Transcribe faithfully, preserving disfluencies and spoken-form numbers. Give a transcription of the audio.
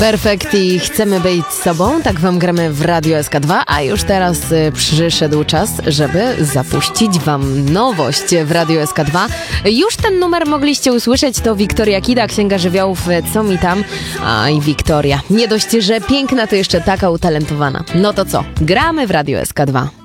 Perfekt i chcemy być sobą, tak wam gramy w Radio S K dwa, a już teraz y, przyszedł czas, żeby zapuścić wam nowość w Radio S K dwa. Już ten numer mogliście usłyszeć, to Wiktoria Kida, Księga Żywiołów, Co mi tam? A i Wiktoria, nie dość, że piękna, to jeszcze taka utalentowana. No to co, gramy w Radio S K dwa.